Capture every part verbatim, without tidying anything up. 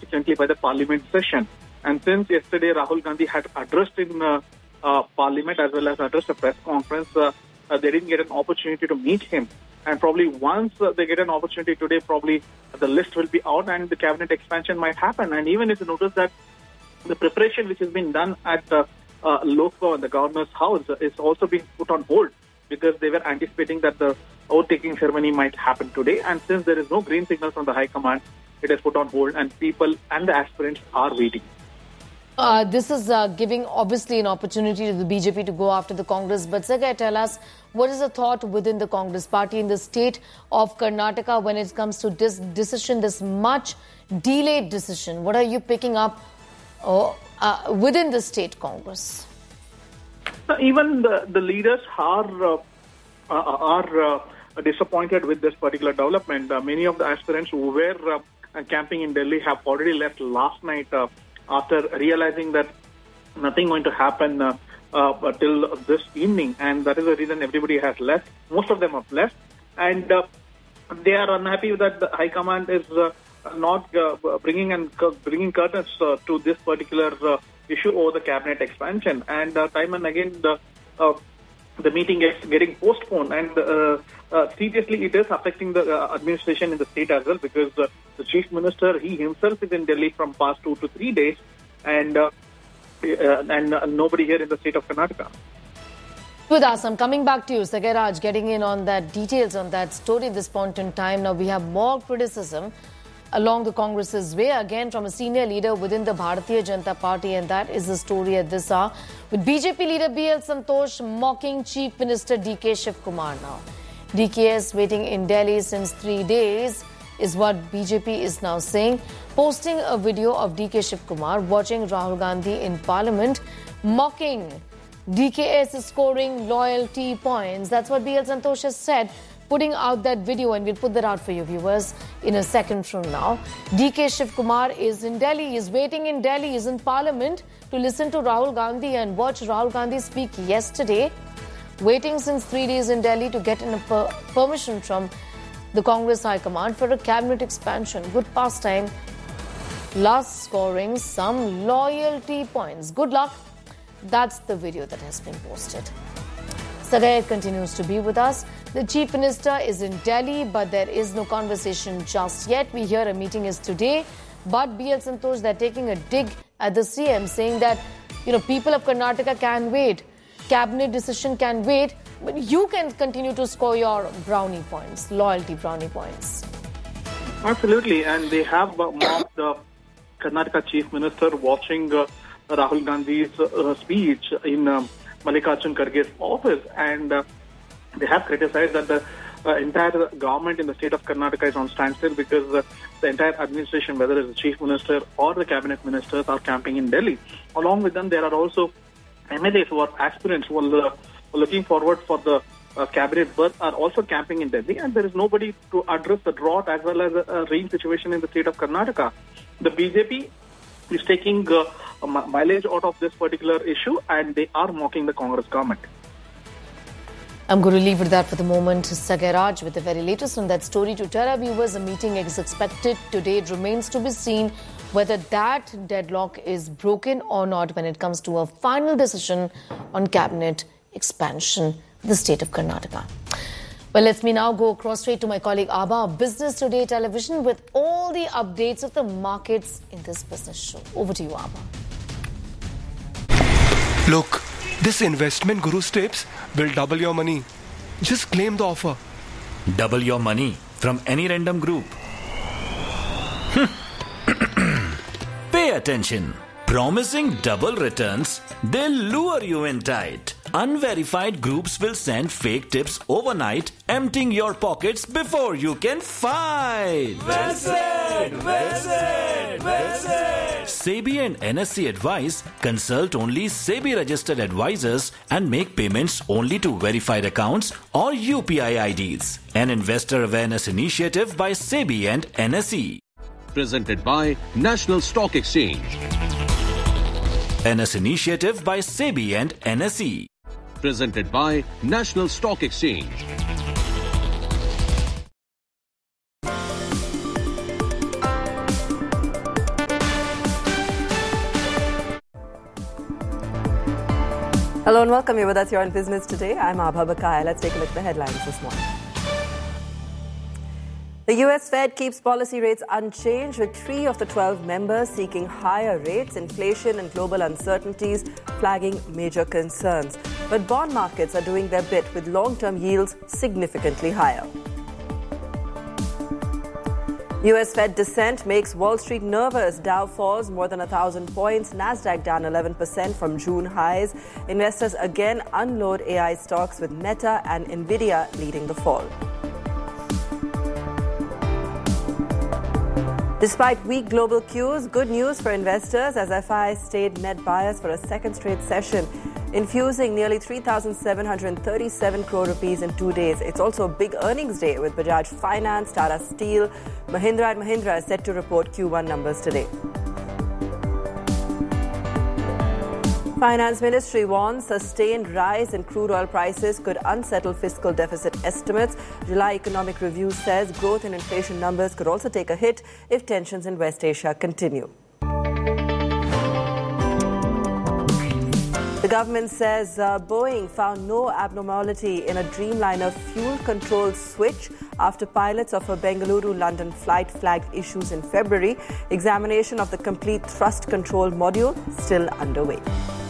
significantly by the parliament session. And since yesterday Rahul Gandhi had addressed in uh, uh, parliament as well as addressed a press conference, uh, uh, they didn't get an opportunity to meet him. And probably once uh, they get an opportunity today, probably the list will be out and the cabinet expansion might happen. And even if you notice that the preparation which has been done at uh, uh, Lok Bhavan, the governor's house, uh, is also being put on hold because they were anticipating that the oath-taking ceremony might happen today. And since there is no green signal from the High Command, it is put on hold and people and the aspirants are waiting. Uh, this is uh, giving obviously an opportunity to the B J P to go after the Congress. But Sagar, tell us, what is the thought within the Congress party in the state of Karnataka when it comes to this decision, this much delayed decision? What are you picking up uh, uh, within the state Congress? Uh, even the, the leaders are, uh, uh, are uh, disappointed with this particular development. Uh, many of the aspirants who were uh, camping in Delhi have already left last night uh, after realizing that nothing going to happen uh, uh, till this evening, and that is the reason everybody has left. Most of them have left, and uh, they are unhappy that the High Command is uh, not uh, bringing and bringing curtains uh, to this particular uh, issue over the cabinet expansion. And uh, time and again, the uh, the meeting is getting postponed, and uh, uh, seriously, it is affecting the uh, administration in the state as well, because uh, the chief minister, he himself is in Delhi from past two to three days, and uh, uh, and uh, nobody here in the state of Karnataka. With us, I'm coming back to you, Sagaraj, getting in on that details on that story at this point in time. Now we have more criticism along the Congress's way, again from a senior leader within the Bharatiya Janata Party, and that is the story at this hour, with B J P leader B L Santosh mocking Chief Minister D K Shiv Kumar now. D K S waiting in Delhi since three days is what B J P is now saying, posting a video of D K Shiv Kumar watching Rahul Gandhi in Parliament, mocking D K S is scoring loyalty points. That's what B L Santosh has said, putting out that video, and we'll put that out for you viewers in a second from now. D K Shiv Kumar is in Delhi, is waiting in Delhi, is in Parliament to listen to Rahul Gandhi and watch Rahul Gandhi speak yesterday, waiting since three days in Delhi to get in a per permission from the Congress High Command for a cabinet expansion. Good pastime, last scoring some loyalty points. Good luck. That's the video that has been posted. Sagar continues to be with us. The Chief Minister is in Delhi, but there is no conversation just yet. We hear a meeting is today, but B L Santosh, they're taking a dig at the C M, saying that, you know, people of Karnataka can wait, cabinet decision can wait, but you can continue to score your brownie points, loyalty brownie points. Absolutely, and they have uh, mocked the Karnataka Chief Minister watching uh, Rahul Gandhi's uh, speech in um, Mallikarjun Kharge's office, and uh, they have criticized that the uh, entire government in the state of Karnataka is on standstill because uh, the entire administration, whether it's the chief minister or the cabinet ministers, are camping in Delhi. Along with them, there are also M L As who are aspirants who are uh, looking forward for the uh, cabinet berth, are also camping in Delhi, and there is nobody to address the drought as well as a, a rain situation in the state of Karnataka. The B J P is taking uh, mileage out of this particular issue, and they are mocking the Congress government. I'm going to leave it at that for the moment. Sagaraj with the very latest on that story. To tell our viewers, a meeting is expected today. It remains to be seen whether that deadlock is broken or not when it comes to a final decision on cabinet expansion in the state of Karnataka. Well, let me now go across straight to my colleague Abha of Business Today Television with all the updates of the markets in this business show. Over to you, Abha. Look, this investment Guru's tips will double your money. Just claim the offer. Double your money from any random group. Pay attention. Promising double returns, they'll lure you in tight. Unverified groups will send fake tips overnight, emptying your pockets before you can fight. Well said, well said, well said. SEBI and N S E advise consult only SEBI registered advisors and make payments only to verified accounts or U P I I Ds. An investor awareness initiative by SEBI and N S E. Presented by National Stock Exchange. N S initiative by SEBI and N S E. Presented by National Stock Exchange. Hello and welcome. You're with us here on Business Today. I'm Abha Bakaya. Let's take a look at the headlines this morning. The U S Fed keeps policy rates unchanged, with three of the twelve members seeking higher rates. Inflation and global uncertainties flagging major concerns. But bond markets are doing their bit, with long-term yields significantly higher. U S Fed dissent makes Wall Street nervous. Dow falls more than one thousand points. Nasdaq down eleven percent from June highs. Investors again unload A I stocks, with Meta and Nvidia leading the fall. Despite weak global cues, good news for investors as F I stayed net buyers for a second straight session, infusing nearly three thousand seven hundred thirty-seven crore rupees in two days. It's also a big earnings day, with Bajaj Finance, Tata Steel, Mahindra and Mahindra set to report Q one numbers today. Finance Ministry warns sustained rise in crude oil prices could unsettle fiscal deficit estimates. July Economic Review says growth and inflation numbers could also take a hit if tensions in West Asia continue. The government says uh, Boeing found no abnormality in a Dreamliner fuel control switch after pilots of a Bengaluru-London flight flagged issues in February. Examination of the complete thrust control module still underway.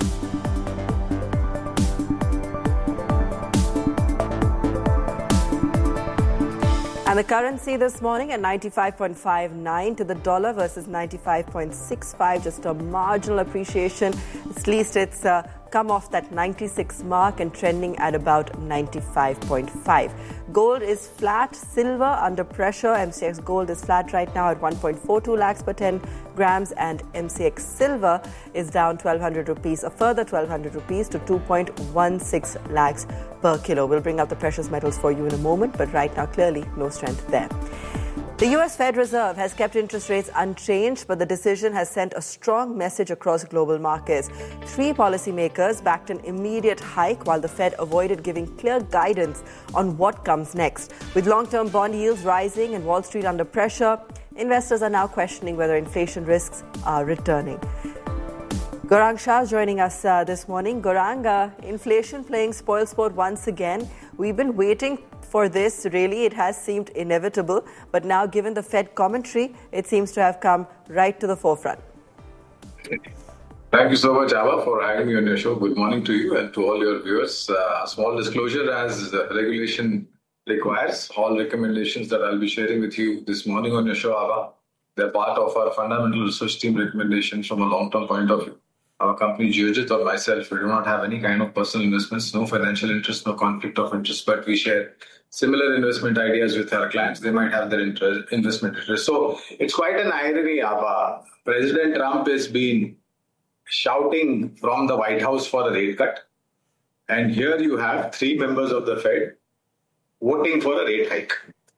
And the currency this morning at ninety-five point five nine to the dollar versus ninety-five point six five, just a marginal appreciation. At least it's uh, come off that ninety-six mark and trending at about ninety-five point five. Gold is flat, silver under pressure. M C X gold is flat right now at one point four two lakhs per ten grams, and M C X silver is down twelve hundred rupees, a further twelve hundred rupees to two point one six lakhs per kilo. We'll bring up the precious metals for you in a moment, but right now clearly no strength there. The U S Fed Reserve has kept interest rates unchanged, but the decision has sent a strong message across global markets. Three policymakers backed an immediate hike, while the Fed avoided giving clear guidance on what comes next. With long-term bond yields rising and Wall Street under pressure, investors are now questioning whether inflation risks are returning. Gaurang Shah joining us uh, this morning. Gaurang, uh, inflation playing spoilsport once again. We've been waiting for this, really. It has seemed inevitable, but now given the Fed commentary, it seems to have come right to the forefront. Thank you so much, Abha, for having me on your show. Good morning to you and to all your viewers. Uh, a small disclosure, as regulation requires, all recommendations that I'll be sharing with you this morning on your show, Abha, they're part of our fundamental research team recommendations from a long-term point of view. Our company, Geojit, or myself, we do not have any kind of personal investments, no financial interest, no conflict of interest, but we share similar investment ideas with our clients. They might have their interest, investment interest. So it's quite an irony, Abha. President Trump has been shouting from the White House for a rate cut. And here you have three members of the Fed voting for a rate hike.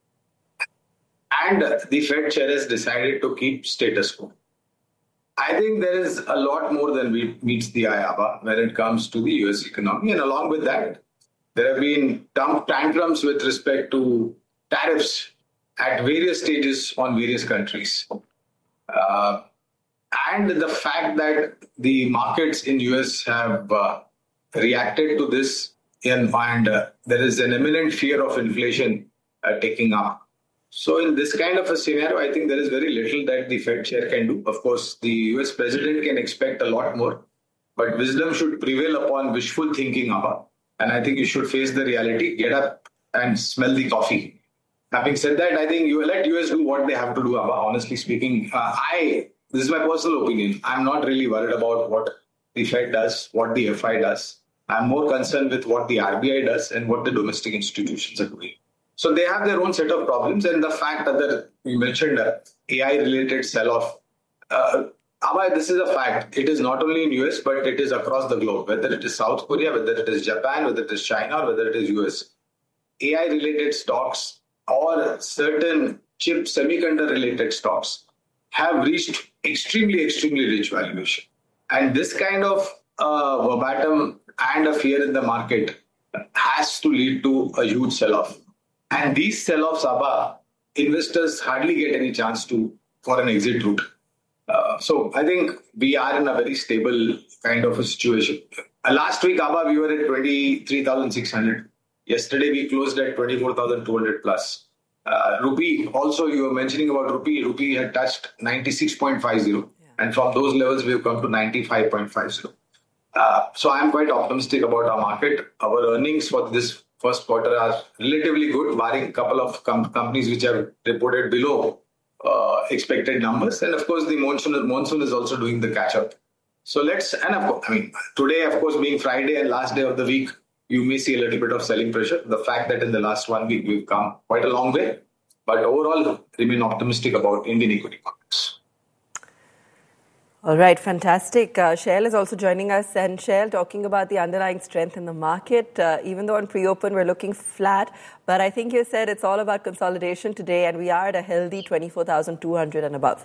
And the Fed chair has decided to keep status quo. I think there is a lot more than meets the eye, Abha, when it comes to the U S economy. And along with that, there have been tantrums with respect to tariffs at various stages on various countries. Uh, and the fact that the markets in U S have uh, reacted to this, and, and uh, there is an imminent fear of inflation uh, taking up. So in this kind of a scenario, I think there is very little that the Fed chair can do. Of course, the U S president can expect a lot more, but wisdom should prevail upon wishful thinking, Abha. And I think you should face the reality, get up and smell the coffee. Having said that, I think you let U S do what they have to do, Abha. Honestly speaking, uh, I, this is my personal opinion. I'm not really worried about what the Fed does, what the F I does. I'm more concerned with what the R B I does and what the domestic institutions are doing. So they have their own set of problems, and the fact that you mentioned uh, A I-related sell-off, uh, Abha, this is a fact. It is not only in U S, but it is across the globe, whether it is South Korea, whether it is Japan, whether it is China, or whether it is U S. A I-related stocks or certain chip semiconductor-related stocks have reached extremely, extremely rich valuation. And this kind of uh, verbatim and a fear in the market has to lead to a huge sell-off. And these sell-offs, Abha, investors hardly get any chance to for an exit route. Uh, so I think we are in a very stable kind of a situation. uh, last week, Abha, we were at twenty-three thousand six hundred. Yesterday, we closed at twenty-four thousand two hundred plus. Uh, rupee, also you were mentioning about rupee. Rupee had touched ninety-six point five zero. Yeah. And from those levels, we've come to ninety-five point five zero. Uh, so I'm quite optimistic about our market. Our earnings for this first quarter are relatively good, barring a couple of com- companies which have reported below uh, expected numbers. And of course, the monsoon, monsoon is also doing the catch-up. So let's, and of course, I mean, today, of course, being Friday and last day of the week, you may see a little bit of selling pressure. The fact that in the last one week, we've come quite a long way. But overall, remain optimistic about Indian equity markets. All right, fantastic. Uh, Shail is also joining us. And Shail, talking about the underlying strength in the market, uh, even though on pre-open we're looking flat, but I think you said it's all about consolidation today, and we are at a healthy twenty-four thousand two hundred and above.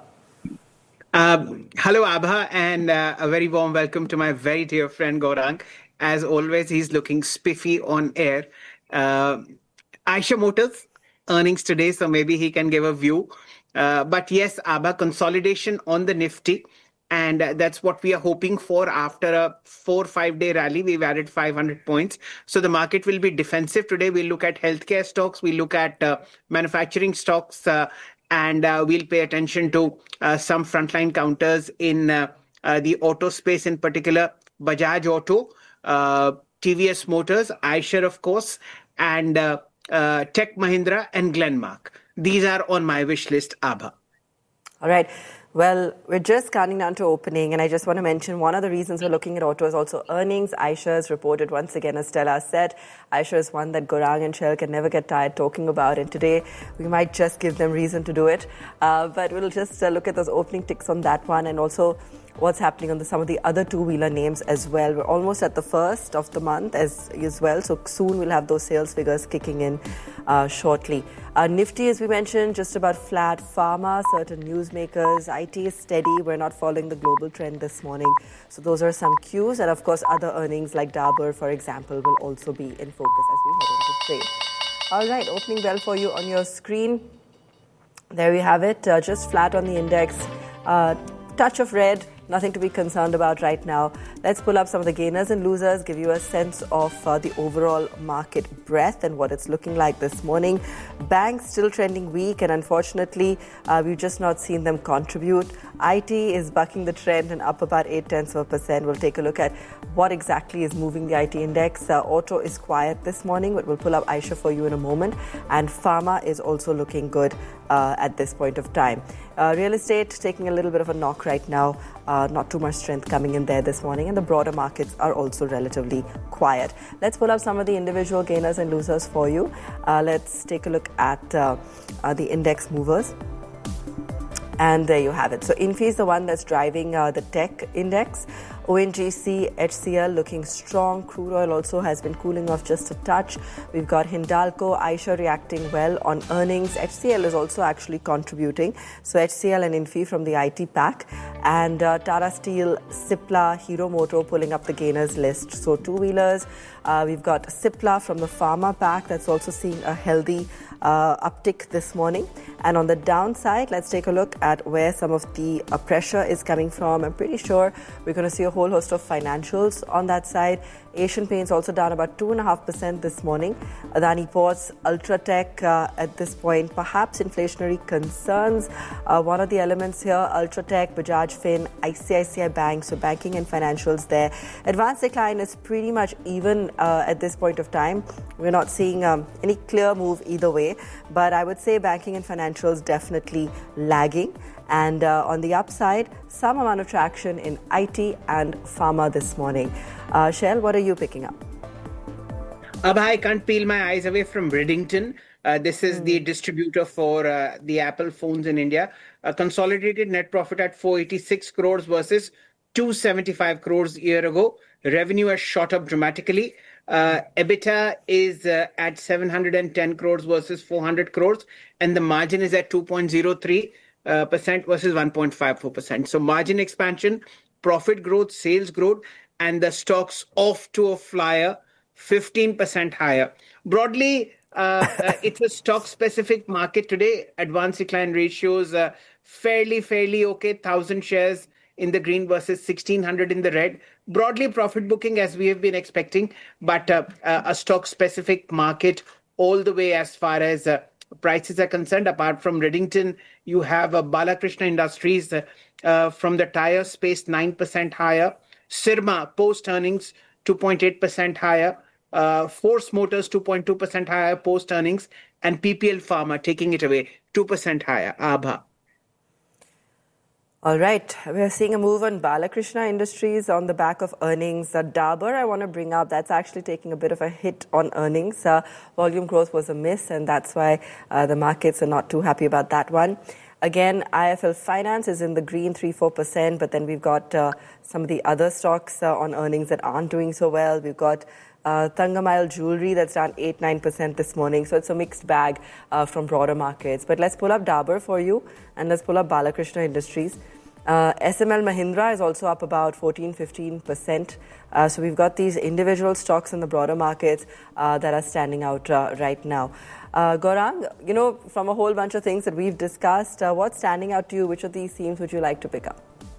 Um, hello, Abha, and uh, a very warm welcome to my very dear friend Gaurang. As always, he's looking spiffy on air. Uh, Eicher Motors, earnings today, so maybe he can give a view. Uh, but yes, Abha, consolidation on the Nifty. And uh, that's what we are hoping for after a four, five-day rally. We've added five hundred points. So the market will be defensive today. We'll look at healthcare stocks. We'll look at uh, manufacturing stocks. Uh, and uh, we'll pay attention to uh, some frontline counters in uh, uh, the auto space, in particular, Bajaj Auto, uh, T V S Motors, Eicher, of course, and uh, uh, Tech Mahindra and Glenmark. These are on my wish list, Abha. All right. Well, we're just counting down to opening, and I just want to mention one of the reasons we're looking at auto is also earnings. Eicher has reported once again, as Stella said. Eicher is one that Gaurang and Shail can never get tired talking about, and today we might just give them reason to do it. Uh, but we'll just uh, look at those opening ticks on that one, and also what's happening on the, some of the other two-wheeler names as well. We're almost at the first of the month as, as well, so soon we'll have those sales figures kicking in uh, shortly. Uh, Nifty, as we mentioned, just about flat. Pharma, certain newsmakers. I T is steady. We're not following the global trend this morning. So those are some cues. And of course, other earnings like Dabur, for example, will also be in focus as we head into trade. All right, opening bell for you on your screen. There we have it. Uh, just flat on the index. Uh, touch of red. Nothing to be concerned about right now. Let's pull up some of the gainers and losers, give you a sense of uh, the overall market breadth and what it's looking like this morning. Banks still trending weak, and unfortunately, uh, we've just not seen them contribute. I T is bucking the trend and up about eight tenths of a percent. We'll take a look at what exactly is moving the I T index. Uh, auto is quiet this morning, but we'll pull up Eicher for you in a moment. And pharma is also looking good uh, at this point of time. Uh, real estate taking a little bit of a knock right now. Uh, not too much strength coming in there this morning, and the broader markets are also relatively quiet. Let's pull up some of the individual gainers and losers for you. Uh, let's take a look at uh, uh, the index movers. And there you have it. So Infy is the one that's driving uh, the tech index. O N G C, H C L looking strong. Crude oil also has been cooling off just a touch. We've got Hindalco, Eicher reacting well on earnings. H C L is also actually contributing. So H C L and Infy from the I T pack. And uh, Tata Steel, Cipla, Hero Moto pulling up the gainers list. So two-wheelers. Uh, we've got Cipla from the pharma pack that's also seeing a healthy uh, uptick this morning. And on the downside, let's take a look at where some of the uh, pressure is coming from. I'm pretty sure we're going to see a whole host of financials on that side. Asian Paints also down about two point five percent this morning. Adani Ports, Ultratech uh, at this point, perhaps inflationary concerns. Uh, one of the elements here, Ultratech, Bajaj Fin, I C I C I Bank, so banking and financials there. Advanced decline is pretty much even uh, at this point of time. We're not seeing um, any clear move either way, but I would say banking and financials definitely lagging. And uh, on the upside, some amount of traction in I T and pharma this morning. Uh, Shail, what are you picking up? Abha, I can't peel my eyes away from Redington. Uh, this is mm. the distributor for uh, the Apple phones in India. A consolidated net profit at four hundred eighty-six crores versus two hundred seventy-five crores a year ago. Revenue has shot up dramatically. Uh, EBITDA is uh, at seven hundred ten crores versus four hundred crores. And the margin is at two point zero three. Uh, percent versus one point five four percent. So margin expansion, profit growth, sales growth, and the stock's off to a flyer, fifteen percent higher. Broadly, uh, uh, it's a stock-specific market today. Advanced decline ratios uh, fairly, fairly okay. one thousand shares in the green versus sixteen hundred in the red. Broadly profit booking as we have been expecting, but uh, uh, a stock-specific market all the way as far as uh, prices are concerned. Apart from Redington, you have uh, Balakrishna Industries uh, uh, from the tire space, nine percent higher. Syrma, post-earnings, two point eight percent higher. Uh, Force Motors, two point two percent higher post-earnings. And P P L Pharma taking it away, two percent higher. Abha. All right. We are seeing a move on Balakrishna Industries on the back of earnings. Uh, Dabur, I want to bring up, that's actually taking a bit of a hit on earnings. Uh, volume growth was a miss, and that's why uh, the markets are not too happy about that one. Again, I F L Finance is in the green, three to four percent, but then we've got uh, some of the other stocks uh, on earnings that aren't doing so well. We've got Uh, Thangamayil Jewelry, that's down eight to nine percent this morning. So it's a mixed bag uh, from broader markets. But let's pull up Dabur for you, and let's pull up Balakrishna Industries. Uh, S M L Mahindra is also up about fourteen to fifteen percent. Uh, so we've got these individual stocks in the broader markets uh, that are standing out uh, right now. Uh, Gaurang, you know, from a whole bunch of things that we've discussed, uh, what's standing out to you? Which of these themes would you like to pick up?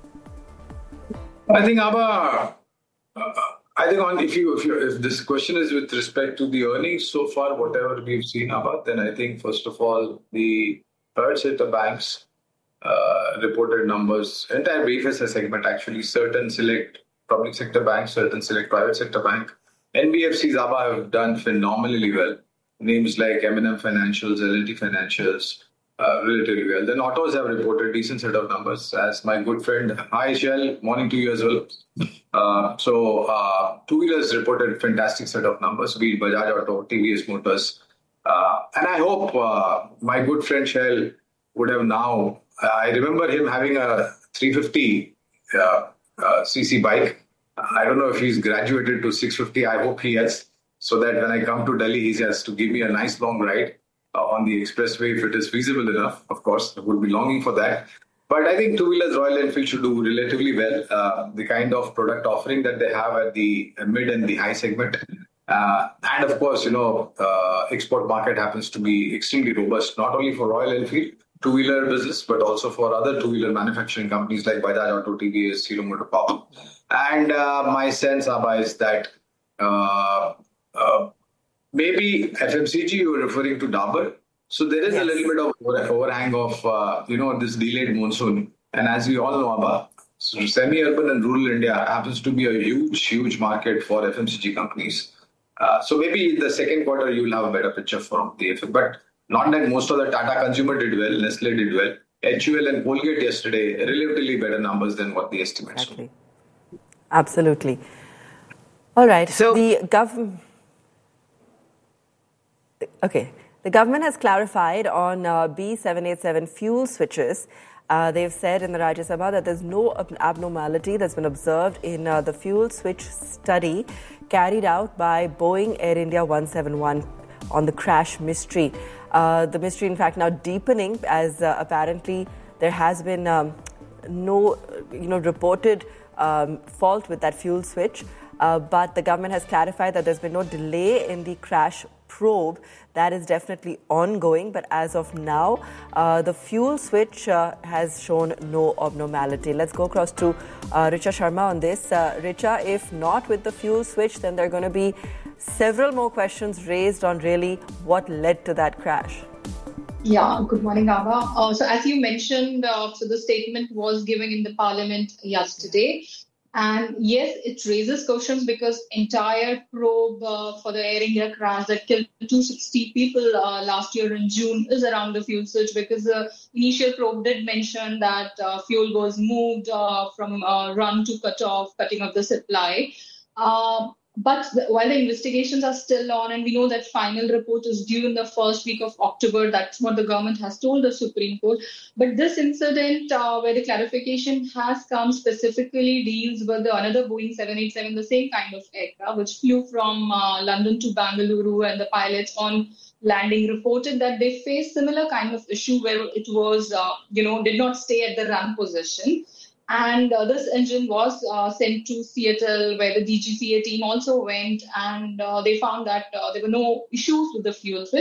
I think, Abha, uh, I think on, if you if you if this question is with respect to the earnings so far, whatever we've seen about, then I think first of all the third sector banks uh, reported numbers. Entire B F S I segment actually, certain select public sector banks, certain select private sector bank, N B F Cs A B A have done phenomenally well. Names like M and M Financials, L and T Financials, uh, relatively well. Then autos have reported decent set of numbers. As my good friend Hi Shell, morning to you as well. Uh, so uh, two-wheelers reported fantastic set of numbers, be it Bajaj Auto, T V S Motors. Uh, and I hope uh, my good friend Shell would have now, uh, I remember him having a three fifty uh, uh, c c bike. I don't know if he's graduated to six fifty. I hope he has, so that when I come to Delhi, he has to give me a nice long ride uh, on the expressway if it is feasible enough. Of course, I would be longing for that. But I think two-wheelers Royal Enfield should do relatively well. Uh, the kind of product offering that they have at the mid and the high segment. Uh, and of course, you know, uh, export market happens to be extremely robust, not only for Royal Enfield two-wheeler business, but also for other two-wheeler manufacturing companies like Bajaj Auto, T V S, Hero MotoCorp. And uh, my sense, Abha, is that uh, uh, maybe F M C G, you were referring to Dabur. So there is yes. a little bit of overhang of, uh, you know, this delayed monsoon. And as we all know, Abha, so semi-urban and rural India happens to be a huge, huge market for F M C G companies. Uh, so maybe in the second quarter, you'll have a better picture from the effect. But not that most of the Tata Consumer did well, Nestle did well. H U L and Colgate yesterday, relatively better numbers than what the estimates Exactly. Absolutely. All right. So the government... Okay. The government has clarified on uh, B seven eighty-seven fuel switches. Uh, they've said in the Rajya Sabha that there's no ab- abnormality that's been observed in uh, the fuel switch study carried out by Boeing Air India one seventy-one on the crash mystery. Uh, the mystery, in fact, now deepening as uh, apparently there has been um, no, you know, reported um, fault with that fuel switch. Uh, but the government has clarified that there's been no delay in the crash probe. That is definitely ongoing, but as of now, uh, the fuel switch uh, has shown no abnormality. Let's go across to uh, Richa Sharma on this. Uh, Richa, if not with the fuel switch, then there are going to be several more questions raised on really what led to that crash. Yeah, good morning, Abha. Uh, so as you mentioned, uh, so the statement was given in the parliament yesterday. And yes, it raises questions because entire probe uh, for the Air India crash that killed two hundred sixty people uh, last year in June is around the fuel switch, because the initial probe did mention that uh, fuel was moved uh, from uh, run to cut off, cutting off the supply. Uh, But while the investigations are still on, and we know that final report is due in the first week of October, that's what the government has told the Supreme Court. But this incident, uh, where the clarification has come, specifically deals with the another Boeing seven eighty-seven, the same kind of aircraft, which flew from uh, London to Bangalore, and the pilots on landing reported that they faced similar kind of issue where it was, uh, you know, did not stay at the run position. And uh, this engine was uh, sent to Seattle, where the D G C A team also went, and uh, they found that uh, there were no issues with the fuel switch.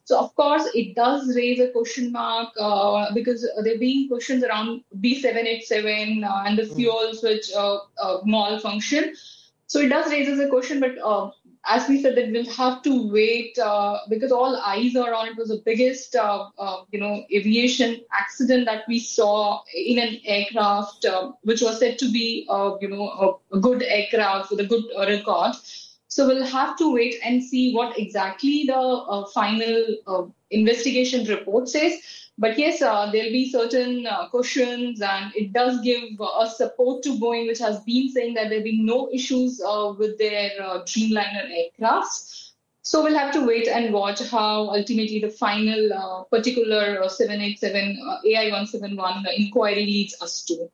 So, of course, it does raise a question mark uh, because there are being questions around B seven eighty-seven uh, and the fuel switch uh, uh, malfunction. So it does raise a question, but uh, as we said, that we'll have to wait uh, because all eyes are on it. It was the biggest, uh, uh, you know, aviation accident that we saw in an aircraft, uh, which was said to be, uh, you know, a, a good aircraft with a good uh, record. So we'll have to wait and see what exactly the uh, final uh, investigation report says. But yes, uh, there'll be certain uh, questions, and it does give uh, a support to Boeing, which has been saying that there'll be no issues uh, with their uh, Dreamliner aircrafts. So we'll have to wait and watch how ultimately the final uh, particular uh, seven eighty-seven uh, A I one seventy-one inquiry leads us to.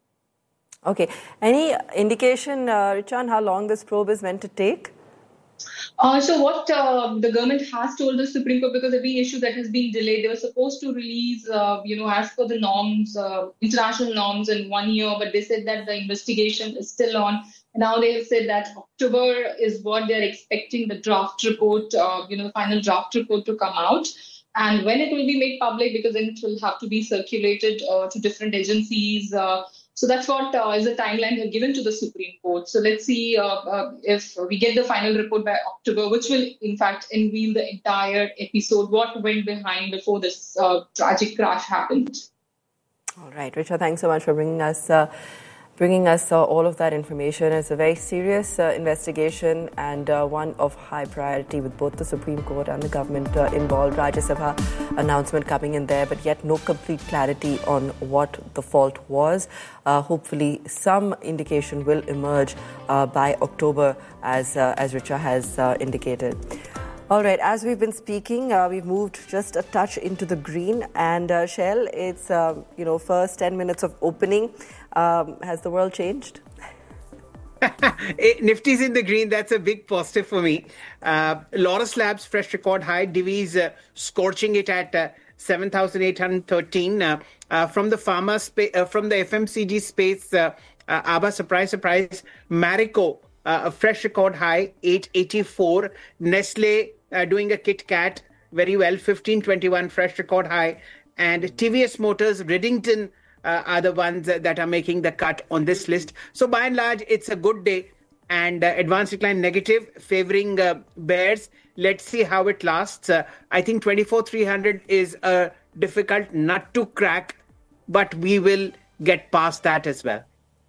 Okay. Any indication, uh, Richa, on how long this probe is meant to take? Uh, so what uh, the government has told the Supreme Court, because every issue that has been delayed, they were supposed to release, uh, you know, as per the norms, uh, international norms in one year, but they said that the investigation is still on. And now they have said that October is what they're expecting the draft report, uh, you know, the final draft report to come out. And when it will be made public, because then it will have to be circulated uh, to different agencies. Uh, So that's what uh, is the timeline they've given to the Supreme Court. So let's see uh, uh, if we get the final report by October, which will, in fact, unveil the entire episode, what went behind before this uh, tragic crash happened. All right, Richa, thanks so much for bringing us uh, bringing us uh, all of that information. It's a very serious uh, investigation and uh, one of high priority with both the Supreme Court and the government uh, involved. Rajya Sabha announcement coming in there, but yet no complete clarity on what the fault was. Uh, hopefully some indication will emerge uh, by October, as, uh, as Richa has uh, indicated. All right, as we've been speaking, uh, we've moved just a touch into the green. And uh, Shell, it's, uh, you know, first ten minutes of opening. Um, has the world changed? Nifty's in the green. That's a big positive for me. Uh, Laurus Labs, fresh record high. Divi's uh, scorching it at uh, seven thousand eight hundred thirteen. Uh, uh, from the pharma space, uh, from the F M C G space, uh, uh, Abba, surprise, surprise. Marico, uh, a fresh record high, eight eighty-four. Nestle uh, doing a Kit Kat very well, fifteen twenty-one, fresh record high. And T V S Motors, Riddington, Uh, are the ones that are making the cut on this list. So by and large, it's a good day, and uh, advanced decline negative, favoring uh, bears. Let's see how it lasts. Uh, I think twenty-four three hundred is a difficult nut to crack, but we will get past that as well.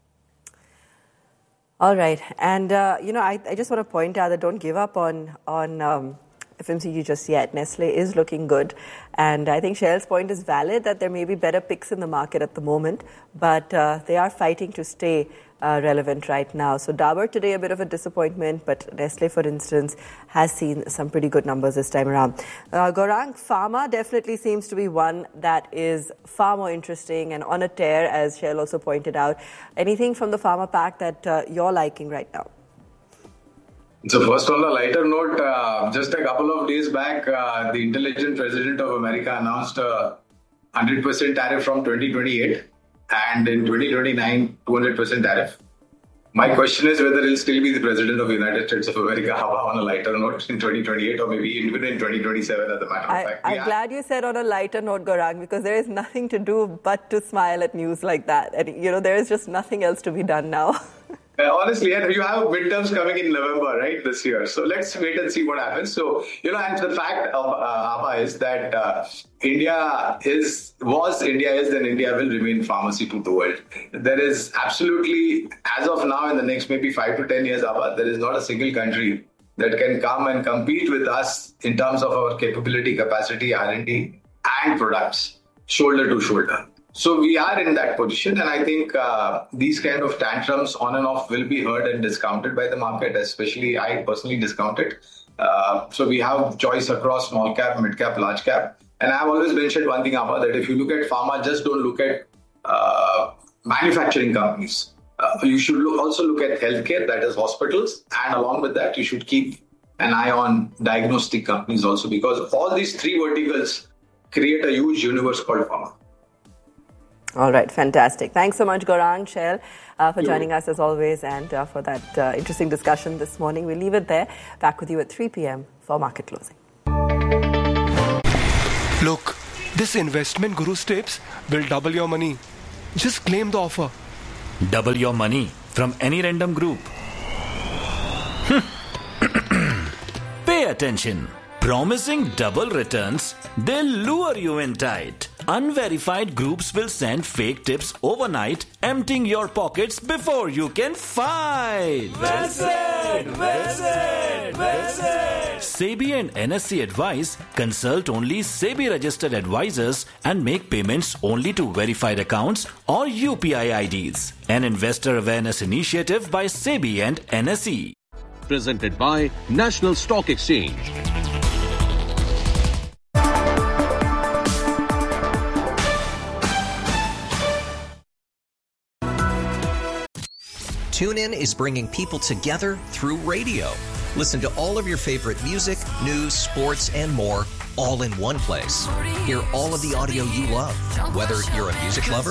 All right. And, uh, you know, I, I just want to point out that don't give up on, on um, F M C G just yet. Nestle is looking good. And I think Shell's point is valid that there may be better picks in the market at the moment, but uh, they are fighting to stay uh, relevant right now. So Dabur today, a bit of a disappointment, but Nestle, for instance, has seen some pretty good numbers this time around. Uh, Gaurang, Pharma definitely seems to be one that is far more interesting and on a tear, as Shell also pointed out. Anything from the Pharma pack that uh, you're liking right now? So first, on a lighter note, uh, just a couple of days back, uh, the intelligent president of America announced a one hundred percent tariff from twenty twenty-eight, and in twenty twenty-nine, two hundred percent tariff. My question is whether he'll still be the president of the United States of America on a lighter note in twenty twenty-eight, or maybe even in twenty twenty-seven, as a matter of I, fact. I'm yeah. glad you said on a lighter note, Gaurang, because there is nothing to do but to smile at news like that. And, you know, there is just nothing else to be done now. Uh, honestly, and you have midterms coming in November, right, this year. So let's wait and see what happens. So, you know, and the fact of uh, Abba is that uh, India is, was, India is, then India will remain pharmacy to the world. There is absolutely, as of now, in the next maybe five to ten years, Abba, there is not a single country that can come and compete with us in terms of our capability, capacity, R and D, and products, shoulder to shoulder. So we are in that position, and I think uh, these kind of tantrums on and off will be heard and discounted by the market, especially I personally discount it. Uh, so we have choice across small cap, mid cap, large cap. And I've always mentioned one thing, Abba, that if you look at pharma, just don't look at uh, manufacturing companies. Uh, you should look, also look at healthcare, that is hospitals. And along with that, you should keep an eye on diagnostic companies also, because all these three verticals create a huge universe called pharma. All right, fantastic. Thanks so much, Gaurang, Shell, uh, for joining us as always, and uh, for that uh, interesting discussion this morning. We'll leave it there. Back with you at three p.m. for market closing. Look, this investment Guru's tips will double your money. Just claim the offer. Double your money from any random group. Pay attention. Promising double returns, they'll lure you in tight. Unverified groups will send fake tips overnight, emptying your pockets before you can fight. Visit, visit, visit. SEBI and N S E advise consult only SEBI registered advisors and make payments only to verified accounts or U P I I Ds. An investor awareness initiative by SEBI and N S E. Presented by National Stock Exchange. TuneIn is bringing people together through radio. Listen to all of your favorite music, news, sports, and more, all in one place. Hear all of the audio you love, whether you're a music lover,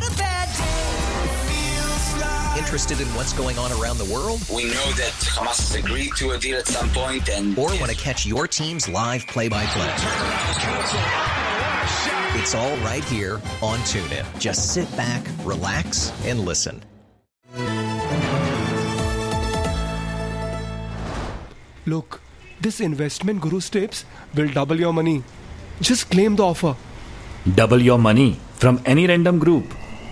interested in what's going on around the world, we know that Hamas has agreed to a deal at some point, and or want to catch your team's live play-by-play. It's all right here on TuneIn. Just sit back, relax, and listen. Look, this investment Guru's tips will double your money. Just claim the offer. Double your money from any random group.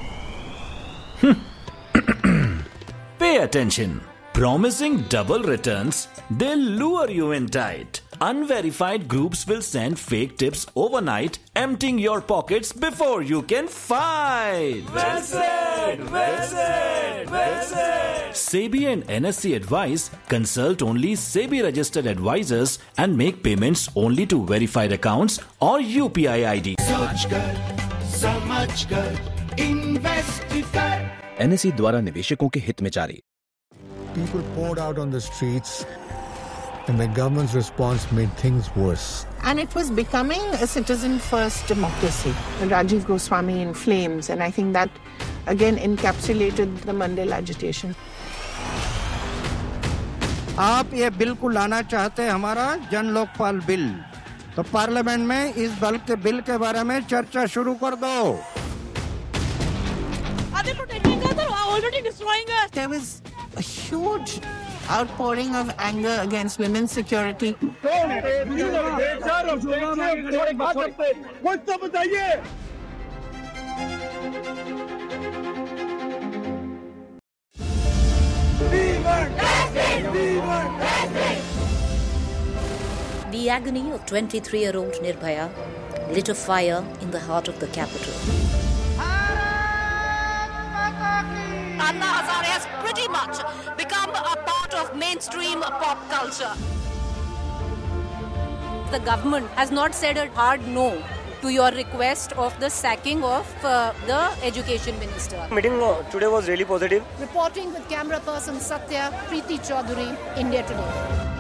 Pay attention. Promising double returns, they'll lure you in tight. Unverified groups will send fake tips overnight, emptying your pockets before you can fight. Visit, visit, visit. SEBI and N S E advise consult only SEBI registered advisors and make payments only to verified accounts or U P I I Ds. So much good, so much good. Invest good. N S E द्वारा निवेशकों के हित में जारी. People poured out on the streets, and the government's response made things worse. And it was becoming a citizen-first democracy. Rajiv Goswami in flames, and I think that again encapsulated the Mandela agitation. आप ये bill को लाना चाहते हैं हमारा जन Lokpal bill, तो parliament में इस बिल के बिल के बारे में चर्चा शुरू कर दो. Are they protecting us or are already destroying us? There was a huge outpouring of anger against women's security. The agony of twenty-three-year-old Nirbhaya lit a fire in the heart of the capital. Anna Hazare has pretty much become a part of mainstream pop culture. The government has not said a hard no to your request of the sacking of uh, the education minister. Meeting uh, today was really positive. Reporting with camera person Satya Preeti Chaudhary, India Today.